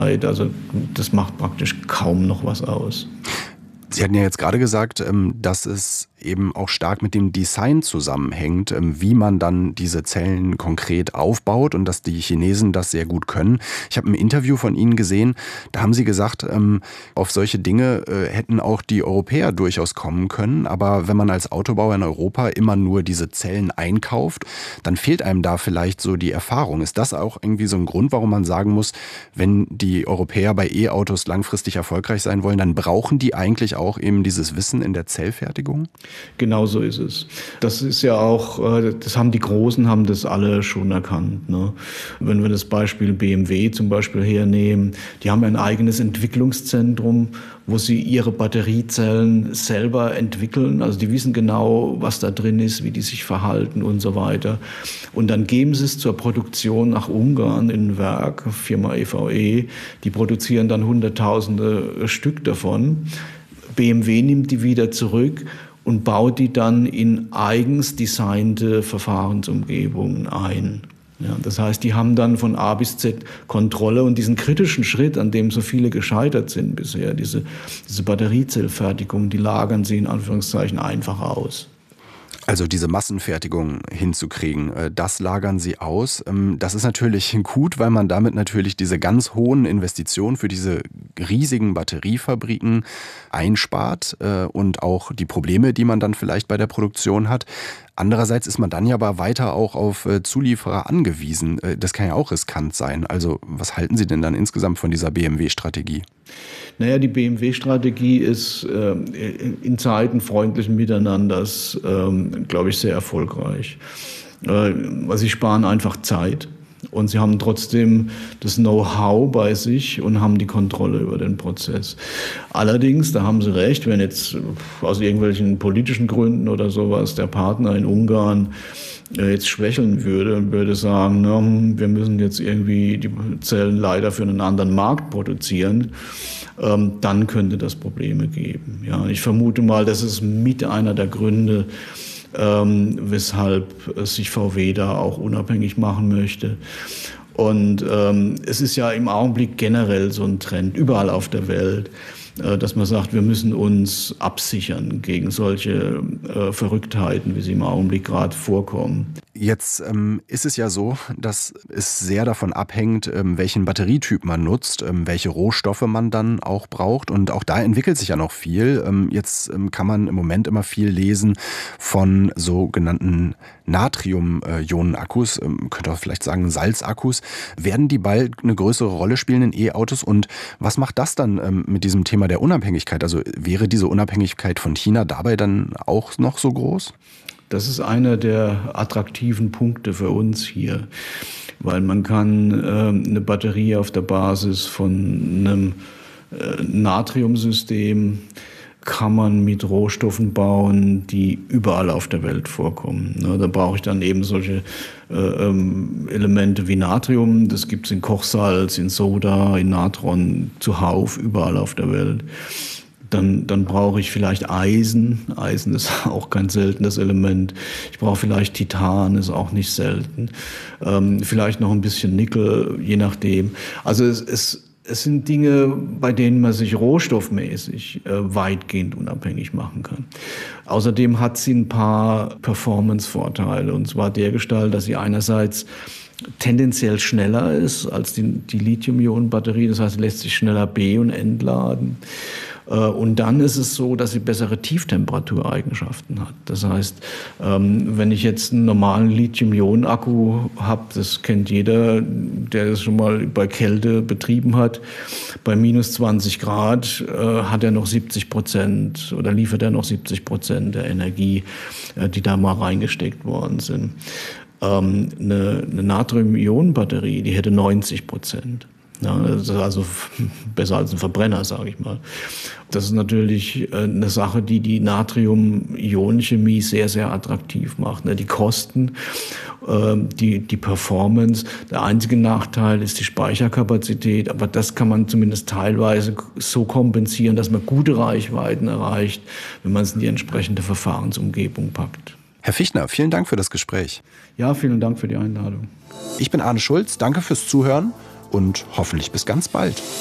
Also das macht praktisch kaum noch was aus. Sie hatten ja jetzt gerade gesagt, dass es eben auch stark mit dem Design zusammenhängt, wie man dann diese Zellen konkret aufbaut und dass die Chinesen das sehr gut können. Ich habe ein Interview von Ihnen gesehen, da haben Sie gesagt, auf solche Dinge hätten auch die Europäer durchaus kommen können, aber wenn man als Autobauer in Europa immer nur diese Zellen einkauft, dann fehlt einem da vielleicht so die Erfahrung. Ist das auch irgendwie so ein Grund, warum man sagen muss, wenn die Europäer bei E-Autos langfristig erfolgreich sein wollen, dann brauchen die eigentlich auch eben dieses Wissen in der Zellfertigung? Genau so ist es. Das ist ja auch, die Großen haben das alle schon erkannt. Ne? Wenn wir das Beispiel BMW zum Beispiel hernehmen, die haben ein eigenes Entwicklungszentrum, wo sie ihre Batteriezellen selber entwickeln. Also die wissen genau, was da drin ist, wie die sich verhalten und so weiter. Und dann geben sie es zur Produktion nach Ungarn in ein Werk, Firma EVE. Die produzieren dann Hunderttausende Stück davon. BMW nimmt die wieder zurück und baut die dann in eigens designte Verfahrensumgebungen ein. Ja, das heißt, die haben dann von A bis Z Kontrolle und diesen kritischen Schritt, an dem so viele gescheitert sind bisher, diese Batteriezellfertigung, die lagern sie in Anführungszeichen einfach aus. Also diese Massenfertigung hinzukriegen, das lagern Sie aus. Das ist natürlich gut, weil man damit natürlich diese ganz hohen Investitionen für diese riesigen Batteriefabriken einspart und auch die Probleme, die man dann vielleicht bei der Produktion hat. Andererseits ist man dann ja aber weiter auch auf Zulieferer angewiesen. Das kann ja auch riskant sein. Also was halten Sie denn dann insgesamt von dieser BMW-Strategie? Naja, die BMW-Strategie ist in Zeiten freundlichen Miteinanders, glaube ich, sehr erfolgreich. Weil sie sparen einfach Zeit und sie haben trotzdem das Know-how bei sich und haben die Kontrolle über den Prozess. Allerdings, da haben Sie recht, wenn jetzt aus irgendwelchen politischen Gründen oder sowas der Partner in Ungarn jetzt schwächeln würde und würde sagen, na, wir müssen jetzt irgendwie die Zellen leider für einen anderen Markt produzieren, dann könnte das Probleme geben. Ja, ich vermute mal, das ist mit einer der Gründe, weshalb sich VW da auch unabhängig machen möchte. Und es ist ja im Augenblick generell so ein Trend, überall auf der Welt, dass man sagt, wir müssen uns absichern gegen solche Verrücktheiten, wie sie im Augenblick gerade vorkommen. Jetzt ist es ja so, dass es sehr davon abhängt, welchen Batterietyp man nutzt, welche Rohstoffe man dann auch braucht. Und auch da entwickelt sich ja noch viel. Jetzt kann man im Moment immer viel lesen von sogenannten Natrium-Ionen-Akkus, könnte auch vielleicht sagen Salzakkus. Werden die bald eine größere Rolle spielen in E-Autos? Und was macht das dann mit diesem Thema der Unabhängigkeit? Also wäre diese Unabhängigkeit von China dabei dann auch noch so groß? Das ist einer der attraktiven Punkte für uns hier, weil man kann eine Batterie auf der Basis von einem Natriumsystem kann man mit Rohstoffen bauen, die überall auf der Welt vorkommen. Da brauche ich dann eben solche Elemente wie Natrium, das gibt es in Kochsalz, in Soda, in Natron, zuhauf, überall auf der Welt. Dann brauche ich vielleicht Eisen. Eisen ist auch kein seltenes Element. Ich brauche vielleicht Titan, ist auch nicht selten. Vielleicht noch ein bisschen Nickel, je nachdem. Also es sind Dinge, bei denen man sich rohstoffmäßig weitgehend unabhängig machen kann. Außerdem hat sie ein paar Performance-Vorteile. Und zwar dergestalt, dass sie einerseits tendenziell schneller ist als die Lithium-Ionen-Batterie. Das heißt, sie lässt sich schneller B- und entladen. Und dann ist es so, dass sie bessere Tieftemperatur-Eigenschaften hat. Das heißt, wenn ich jetzt einen normalen Lithium-Ionen-Akku habe, das kennt jeder, der das schon mal bei Kälte betrieben hat, bei minus 20 Grad hat er noch 70% oder liefert er noch 70% der Energie, die da mal reingesteckt worden sind. Eine Natrium-Ionen-Batterie, die hätte 90%. Ja, das ist also besser als ein Verbrenner, sage ich mal. Das ist natürlich eine Sache, die die Natrium-Ionen-Chemie sehr, sehr attraktiv macht. Die Kosten, die Performance. Der einzige Nachteil ist die Speicherkapazität, aber das kann man zumindest teilweise so kompensieren, dass man gute Reichweiten erreicht, wenn man es in die entsprechende Verfahrensumgebung packt. Herr Fichtner, vielen Dank für das Gespräch. Ja, vielen Dank für die Einladung. Ich bin Arne Schulz, danke fürs Zuhören und hoffentlich bis ganz bald.